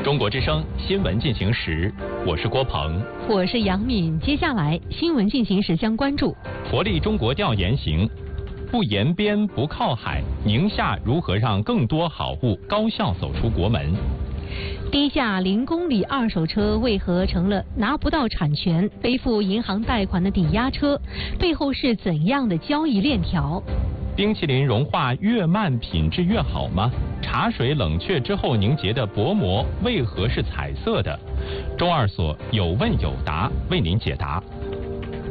中国之声新闻进行时，我是郭鹏， 我是杨敏。接下来新闻进行时将关注： 活力中国调研行，不沿边不靠海，宁夏如何让更多好物高效走出国门？ 低价0公里二手车为何成了拿不到产权、背负银行贷款的抵押车？背后是怎样的交易链条？ 冰淇淋融化越慢，品质越好吗？茶水冷却之后凝结的薄膜为何是彩色的？中二所有问有答为您解答。